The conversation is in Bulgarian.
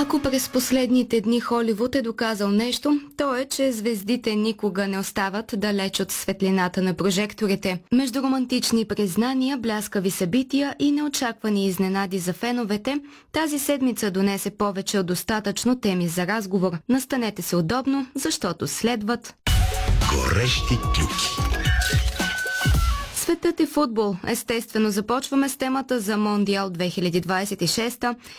Ако през последните дни Холивуд е доказал нещо, то е, че звездите никога не остават далеч от светлината на прожекторите. Между романтични признания, бляскави събития и неочаквани изненади за феновете, тази седмица донесе повече от достатъчно теми за разговор. Настанете се удобно, защото следват горещи клюки. Светът е футбол. Естествено, започваме с темата за Мондиал 2026